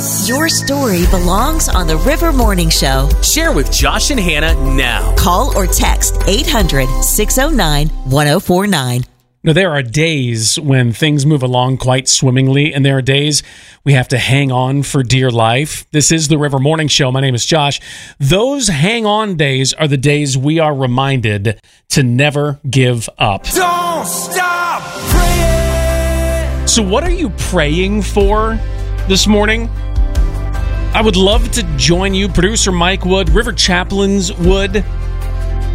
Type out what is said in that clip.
Your story belongs on the River Morning Show. Share with Josh and Hannah now. Call or text 800-609-1049. Now, there are days when things move along quite swimmingly, and there are days we have to hang on for dear life. This is the River Morning Show. My name is Josh. Those hang-on days are the days we are reminded to never give up. Don't stop praying. So what are you praying for this morning? I would love to join you. Producer Mike would. River Chaplains would.